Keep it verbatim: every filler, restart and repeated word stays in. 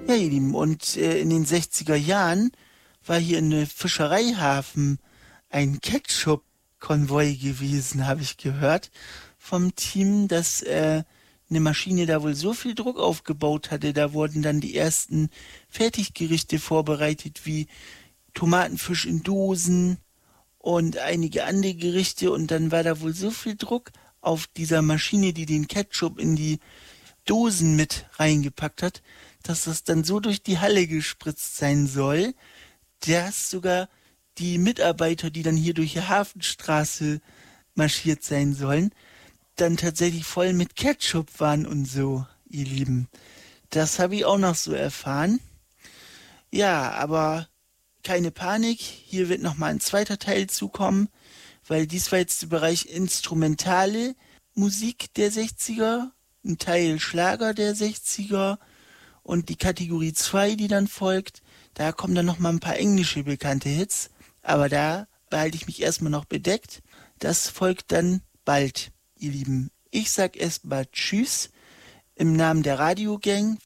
Ja, ihr Lieben, und äh, in den sechziger Jahren war hier in der Fischereihafen ein Ketchup-Konvoi gewesen, habe ich gehört, vom Team, dass äh, eine Maschine da wohl so viel Druck aufgebaut hatte. Da wurden dann die ersten Fertiggerichte vorbereitet, wie Tomatenfisch in Dosen und einige andere Gerichte. Und dann war da wohl so viel Druck auf dieser Maschine, die den Ketchup in die Dosen mit reingepackt hat, dass das dann so durch die Halle gespritzt sein soll, dass sogar die Mitarbeiter, die dann hier durch die Hafenstraße marschiert sein sollen, dann tatsächlich voll mit Ketchup waren und so, ihr Lieben. Das habe ich auch noch so erfahren. Ja, aber keine Panik, hier wird nochmal ein zweiter Teil zukommen, weil dies war jetzt der Bereich instrumentale Musik der sechziger, ein Teil Schlager der sechziger und die Kategorie zwei, die dann folgt, da kommen dann nochmal ein paar englische bekannte Hits, aber da behalte ich mich erstmal noch bedeckt. Das folgt dann bald, ihr Lieben. Ich sag erstmal Tschüss im Namen der Radiogang.